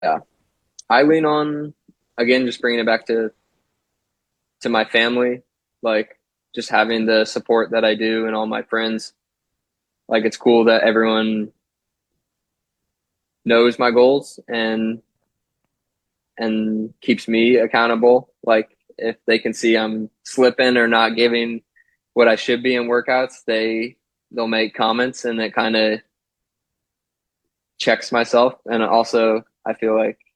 Yeah. I lean on, again, just bringing it back to my family, like just having the support that I do and all my friends. Like it's cool that everyone knows my goals and keeps me accountable. Like if they can see I'm slipping or not giving what I should be in workouts, they'll make comments and it kind of checks myself. And also I feel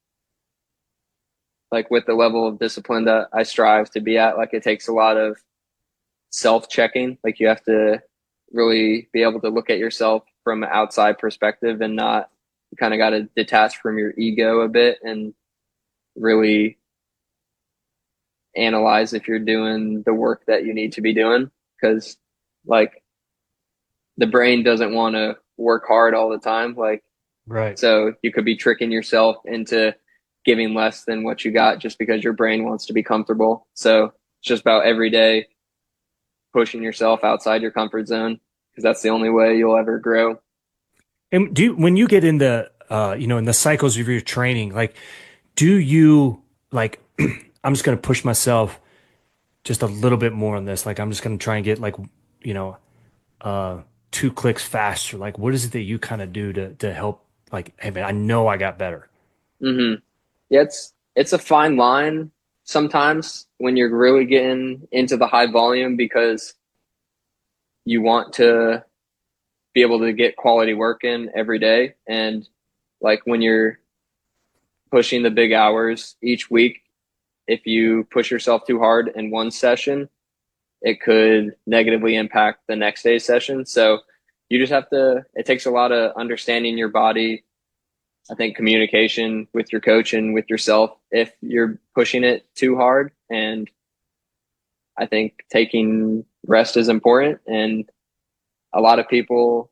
like with the level of discipline that I strive to be at, like it takes a lot of self-checking. Like you have to really be able to look at yourself from an outside perspective and not, you kind of got to detach from your ego a bit and really analyze if you're doing the work that you need to be doing. Because like the brain doesn't want to work hard all the time. Like, Right. so you could be tricking yourself into giving less than what you got just because your brain wants to be comfortable. So it's just about every day pushing yourself outside your comfort zone because that's the only way you'll ever grow. And when you get in the in the cycles of your training, like do you like I'm just gonna push myself just a little bit more on this. Like I'm just gonna try and get like, you know, uh 2 clicks faster. Like what is it that you kind of do to help like, hey man, I know I got better. Hmm. Yeah, it's a fine line sometimes when you're really getting into the high volume because you want to be able to get quality work in every day. And like when you're pushing the big hours each week, if you push yourself too hard in one session, it could negatively impact the next day's session. So you just have to, it takes a lot of understanding your body. I think communication with your coach and with yourself if you're pushing it too hard. And I think taking rest is important. And a lot of people,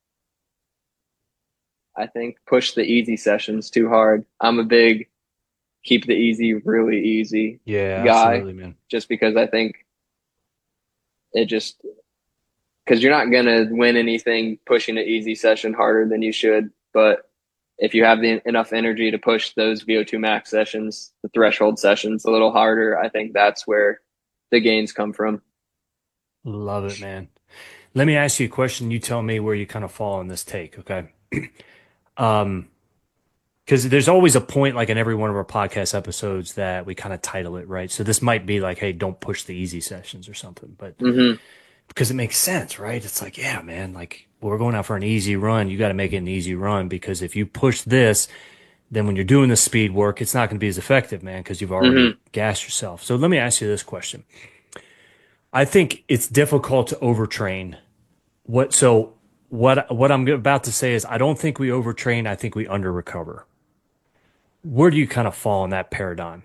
I think, push the easy sessions too hard. I'm a big keep the easy really easy Yeah, guy absolutely, man. just because I think it just because you're not going to win anything pushing an easy session harder than you should. But if you have enough energy to push those VO2 max sessions, the threshold sessions a little harder, I think that's where the gains come from. Love it, man. Let me ask you a question. You tell me where you kind of fall on this take, okay? Um, because there's always a point, like in every one of our podcast episodes, that we kind of title it, right? So this might be like, hey, don't push the easy sessions or something, but Hmm. because it makes sense, right? It's like, yeah, man, like we're going out for an easy run. You got to make it an easy run because if you push this, then when you're doing the speed work, it's not going to be as effective, man, because you've already Hmm. gassed yourself. So let me ask you this question. I think it's difficult to overtrain. What I'm about to say is I don't think we overtrain. I think we under recover. Where do you kind of fall in that paradigm?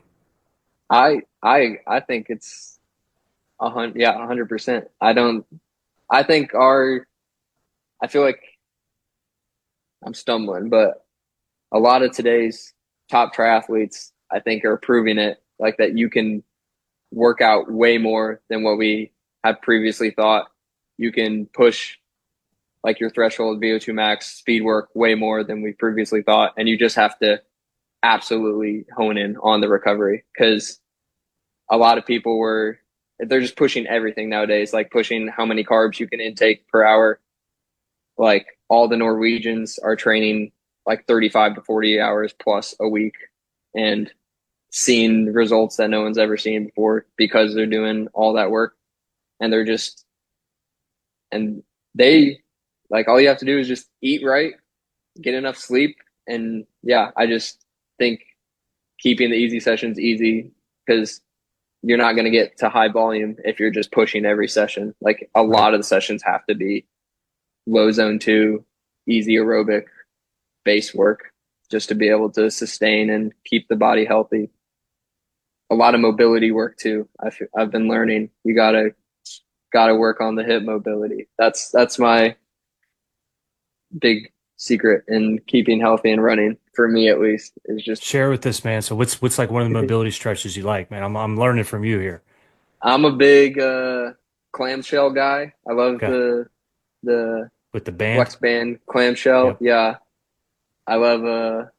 I think it's 100, yeah, 100%. I don't, I think I feel like I'm stumbling, but a lot of today's top triathletes, I think, are proving it like that you can work out way more than what we had previously thought. You can push like your threshold VO2 max speed work way more than we previously thought. And you just have to absolutely hone in on the recovery because a lot of people they're just pushing everything nowadays, like pushing how many carbs you can intake per hour. Like all the Norwegians are training like 35 to 40 hours plus a week and seeing results that no one's ever seen before because they're doing all that work and they're just and they like all you have to do is just eat right, get enough sleep, and yeah, I just think keeping the easy sessions easy because you're not going to get to high volume if you're just pushing every session. Like a Right. lot of the sessions have to be low zone two, easy aerobic base work just to be able to sustain and keep the body healthy. A lot of mobility work too. I've been learning you gotta work on the hip mobility. That's my big secret in keeping healthy and running for me at least is just Share with this, man. So what's like one of the mobility stretches you like, man? I'm learning from you here. I'm a big clamshell guy. I love Okay. the With the band. flex band clamshell. Yep. Yeah, I love